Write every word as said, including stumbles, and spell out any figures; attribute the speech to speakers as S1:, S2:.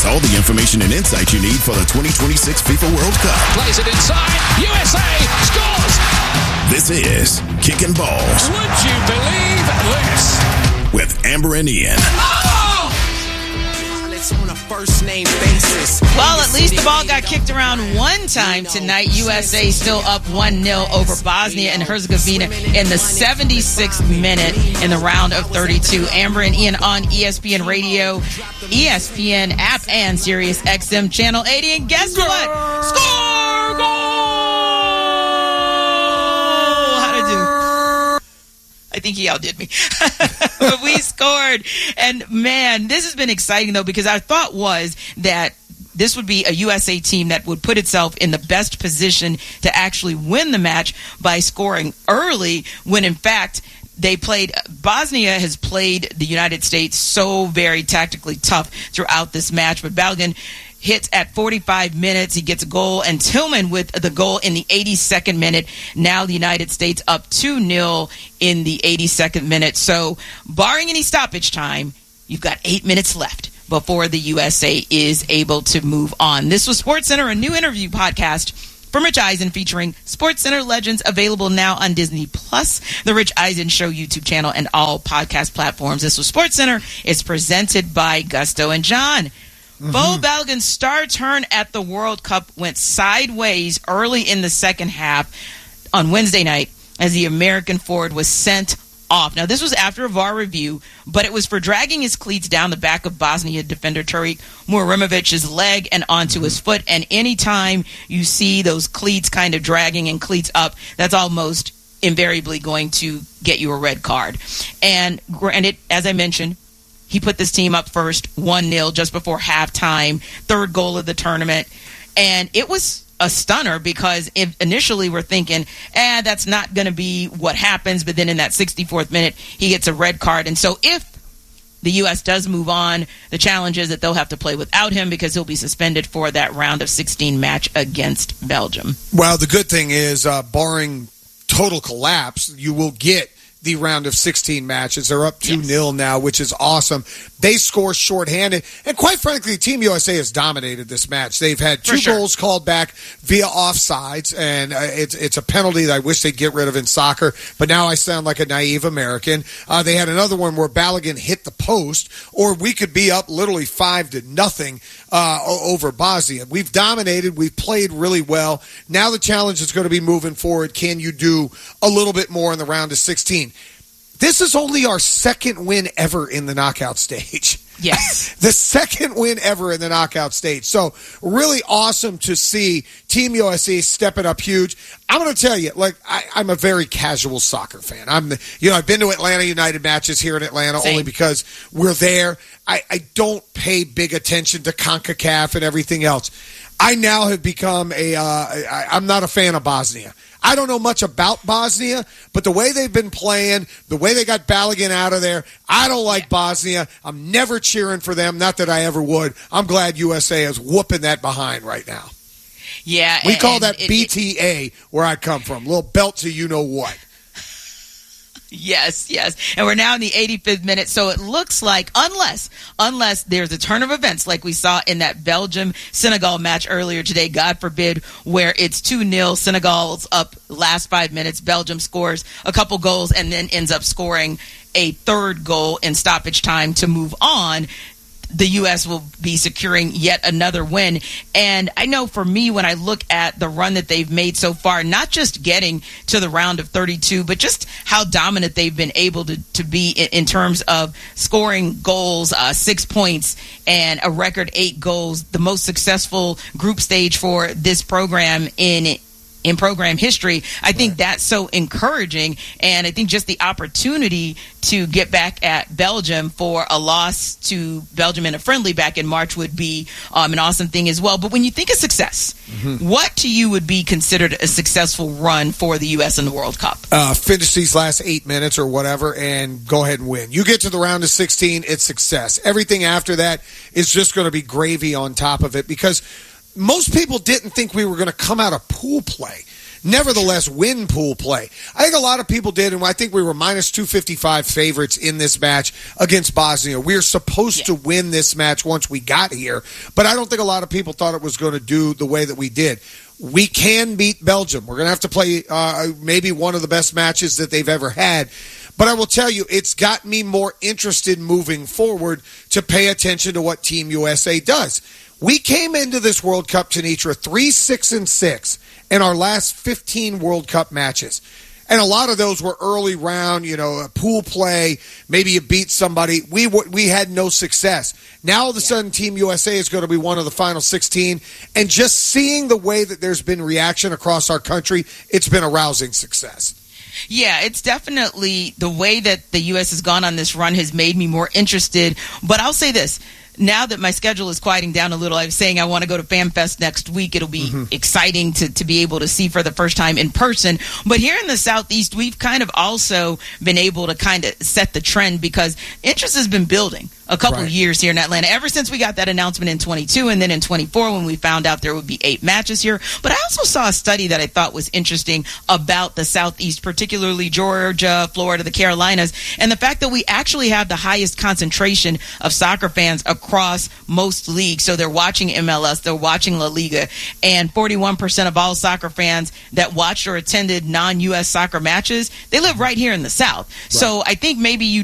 S1: all the information and insight you need for the twenty twenty-six FIFA World Cup.
S2: Plays it inside. U S A scores.
S1: This is Kicking Balls.
S2: Would you believe this?
S1: With Amber and Ian.
S2: Oh!
S3: On a first name basis.
S4: Well, at least the ball got kicked around one time tonight. U S A still up one nil over Bosnia and Herzegovina in the seventy-sixth minute in the round of thirty-two. Amber and Ian on E S P N Radio, E S P N app, and Sirius X M Channel eighty. And guess what? Score! Goal! How'd I do? I think he outdid me. But we scored. And, man, this has been exciting, though, because our thought was that this would be a U S A team that would put itself in the best position to actually win the match by scoring early when, in fact, they played – Bosnia has played the United States so very tactically tough throughout this match. But Balogun hits at forty-five minutes. He gets a goal. And Tillman with the goal in the eighty-second minute. Now the United States up two nil in the eighty-second minute. So barring any stoppage time, you've got eight minutes left before the U S A is able to move on. This was SportsCenter, a new interview podcast from Rich Eisen featuring SportsCenter legends, available now on Disney Plus, the Rich Eisen Show YouTube channel, and all podcast platforms. This was SportsCenter. It's presented by Gusto. And John, Mm-hmm. Bo Balogun's star turn at the World Cup went sideways early in the second half on Wednesday night as the American forward was sent off. Now, this was after a V A R review, but it was for dragging his cleats down the back of Bosnia defender Tariq Murimovic's leg and onto his foot. And anytime you see those cleats kind of dragging and cleats up, that's almost invariably going to get you a red card. And granted, as I mentioned, he put this team up first, one nil, just before halftime, third goal of the tournament. And it was a stunner because if initially we're thinking, eh, that's not going to be what happens. But then in that sixty-fourth minute, he gets a red card. And so if the U S does move on, the challenge is that they'll have to play without him because he'll be suspended for that round of sixteen match against Belgium.
S5: Well, the good thing is, uh, barring total collapse, you will get the round of sixteen matches. They're up two nil yes. now, which is awesome. They score shorthanded. And quite frankly, Team U S A has dominated this match. They've had two sure. goals called back via offsides, and uh, it's it's a penalty that I wish they'd get rid of in soccer, but now I sound like a naive American. Uh, they had another one where Balogun hit the post, or we could be up literally five to nothing uh, over Bosnia. We've dominated. We've played really well. Now the challenge is going to be moving forward. Can you do a little bit more in the round of sixteen? This is only our second win ever in the knockout stage.
S4: Yes.
S5: The second win ever in the knockout stage. So really awesome to see Team U S A step it up huge. I'm going to tell you, like, I, I'm a very casual soccer fan. I'm, you know, I've been to Atlanta United matches here in Atlanta
S4: Same.
S5: only because we're there. I, I don't pay big attention to CONCACAF and everything else. I now have become a, uh, I, I'm not a fan of Bosnia. I don't know much about Bosnia, but the way they've been playing, the way they got Balogun out of there, I don't like yeah. Bosnia. I'm never cheering for them. Not that I ever would. I'm glad U S A is whooping that behind right now.
S4: Yeah.
S5: We
S4: and,
S5: call that
S4: it,
S5: B T A where I come from. Little belt to you know what.
S4: Yes, yes. And we're now in the eighty-fifth minute. So it looks like, unless unless there's a turn of events like we saw in that Belgium-Senegal match earlier today, God forbid, where it's two nil, Senegal's up last five minutes, Belgium scores a couple goals and then ends up scoring a third goal in stoppage time to move on, the U S will be securing yet another win. And I know for me, when I look at the run that they've made so far, not just getting to the round of thirty-two, but just how dominant they've been able to, to be in, in terms of scoring goals, uh, six points and a record eight goals, the most successful group stage for this program in in program history. I think right. that's so encouraging, and I think just the opportunity to get back at Belgium for a loss to Belgium in a friendly back in March would be um, an awesome thing as well. But when you think of success, mm-hmm. what to you would be considered a successful run for the U S in the World Cup?
S5: Uh, finish these last eight minutes or whatever and go ahead and win. You get to the round of sixteen, it's success. Everything after that is just going to be gravy on top of it, because most people didn't think we were going to come out of pool play. nevertheless win pool play. I think a lot of people did, and I think we were minus two fifty-five favorites in this match against Bosnia. We were supposed yeah. to win this match once we got here, but I don't think a lot of people thought it was going to do the way that we did. We can beat Belgium. We're going to have to play uh, maybe one of the best matches that they've ever had. But I will tell you, it's got me more interested moving forward to pay attention to what Team U S A does. We came into this World Cup, Tanitra, three, six, and six in our last fifteen World Cup matches. And a lot of those were early round, you know, a pool play. Maybe you beat somebody. We we had no success. Now, all of a sudden, Team U S A is going to be one of the final sixteen. And just seeing the way that there's been reaction across our country, it's been a rousing success.
S4: Yeah, it's definitely the way that the U S has gone on this run has made me more interested. But I'll say this. Now that my schedule is quieting down a little, I was saying I want to go to FanFest next week. It'll be mm-hmm. exciting to, to be able to see for the first time in person. But here in the Southeast, we've kind of also been able to kind of set the trend because interest has been building a couple
S5: right.
S4: of years here in Atlanta, ever since we got that announcement in twenty-two and then in twenty-four when we found out there would be eight matches here. But I also saw a study that I thought was interesting about the Southeast, particularly Georgia, Florida, the Carolinas, and the fact that we actually have the highest concentration of soccer fans across most leagues. So they're watching M L S, they're watching La Liga, and forty-one percent of all soccer fans that watched or attended non-U S soccer matches, they live right here in the South. Right. So I think maybe you